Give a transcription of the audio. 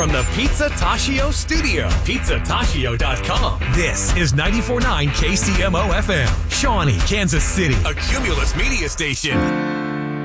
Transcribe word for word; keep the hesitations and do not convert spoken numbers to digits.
from the Pizza Tashio studio. pizza tashio dot com. This is ninety-four point nine K C M O F M, Shawnee, Kansas City. A Cumulus media station.